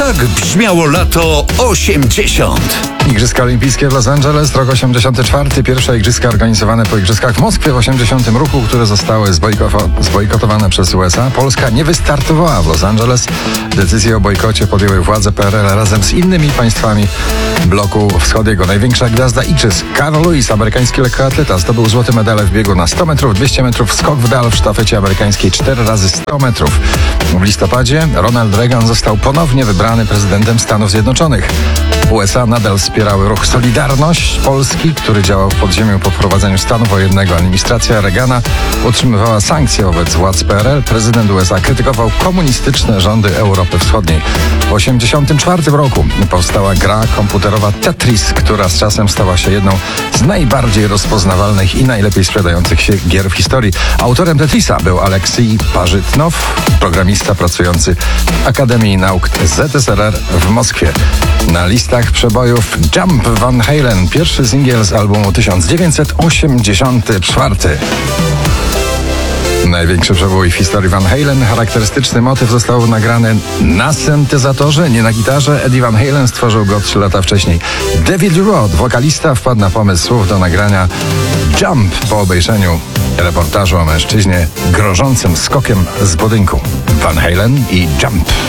Tak brzmiało lato 80. Igrzyska Olimpijskie w Los Angeles, rok 84. Pierwsze igrzyska organizowane po igrzyskach w Moskwie w 80 roku, które zostały zbojkotowane przez USA. Polska nie wystartowała w Los Angeles. Decyzję o bojkocie podjęły władze PRL razem z innymi państwami bloku wschodniego. Największa gwiazda igrzysk, Carl Lewis, amerykański lekkoatleta, zdobył złote medale w biegu na 100 metrów, 200 metrów, skok w dal w sztafecie amerykańskiej 4 razy 100 metrów. W listopadzie Ronald Reagan został ponownie wybrany prezydentem Stanów Zjednoczonych. USA nadal wspierały ruch Solidarność Polski, który działał w podziemiu po wprowadzeniu stanu wojennego. Administracja Reagana utrzymywała sankcje wobec władz PRL. Prezydent USA krytykował komunistyczne rządy Europy Wschodniej. W 1984 roku powstała gra komputerowa Tetris, która z czasem stała się jedną z najbardziej rozpoznawalnych i najlepiej sprzedających się gier w historii. Autorem Tetrisa był Aleksij Parzytnow, programista pracujący w Akademii Nauk ZSRR w Moskwie. Na listach przebojów Jump Van Halen, pierwszy singiel z albumu 1984. Największy przebój w historii Van Halen. Charakterystyczny motyw został nagrany na syntezatorze, nie na gitarze. Eddie Van Halen stworzył go 3 lata wcześniej. David Roth, wokalista, wpadł na pomysł słów do nagrania Jump po obejrzeniu reportażu o mężczyźnie grożącym skokiem z budynku. Van Halen i Jump.